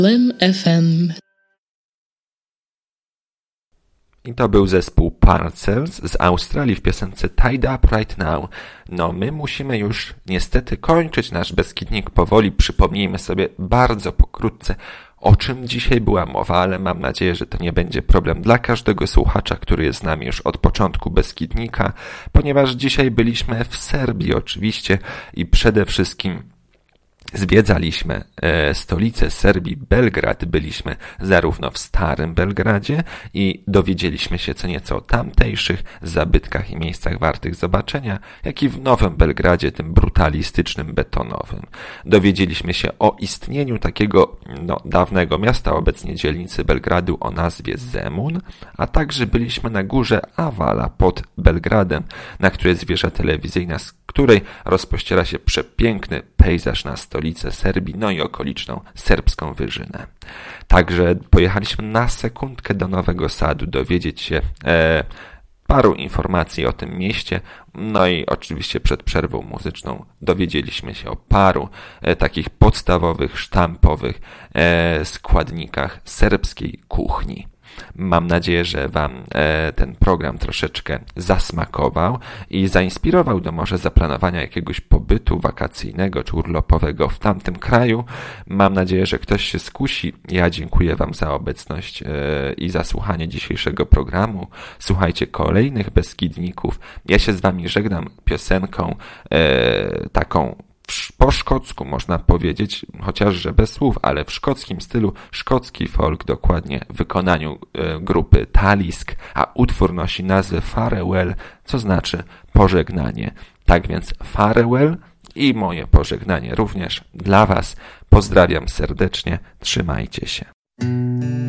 Lim FM. I to był zespół Parcels z Australii w piosence Tied Up Right Now. No my musimy już niestety kończyć nasz Beskidnik powoli. Przypomnijmy sobie bardzo pokrótce, o czym dzisiaj była mowa, ale mam nadzieję, że to nie będzie problem dla każdego słuchacza, który jest z nami już od początku Beskidnika, ponieważ dzisiaj byliśmy w Serbii oczywiście i przede wszystkim zwiedzaliśmy stolicę Serbii, Belgrad. Byliśmy zarówno w starym Belgradzie i dowiedzieliśmy się co nieco o tamtejszych zabytkach i miejscach wartych zobaczenia, jak i w nowym Belgradzie, tym brutalistycznym, betonowym. Dowiedzieliśmy się o istnieniu takiego dawnego miasta, obecnie dzielnicy Belgradu o nazwie Zemun, a także byliśmy na górze Avala pod Belgradem, na której jest wieża telewizyjna, z której rozpościera się przepiękny pejzaż na stolicę Serbii, no i okoliczną serbską wyżynę. Także pojechaliśmy na sekundkę do Nowego Sadu dowiedzieć się paru informacji o tym mieście, no i oczywiście przed przerwą muzyczną dowiedzieliśmy się o paru takich podstawowych, sztampowych składnikach serbskiej kuchni. Mam nadzieję, że Wam ten program troszeczkę zasmakował i zainspirował do może zaplanowania jakiegoś pobytu wakacyjnego czy urlopowego w tamtym kraju. Mam nadzieję, że ktoś się skusi. Ja dziękuję Wam za obecność i za słuchanie dzisiejszego programu. Słuchajcie kolejnych Beskidników. Ja się z Wami żegnam piosenką taką po szkocku można powiedzieć, chociażże bez słów, ale w szkockim stylu, szkocki folk, dokładnie w wykonaniu grupy Talisk, a utwór nosi nazwę Farewell, co znaczy pożegnanie. Tak więc farewell i moje pożegnanie również dla Was. Pozdrawiam serdecznie, trzymajcie się.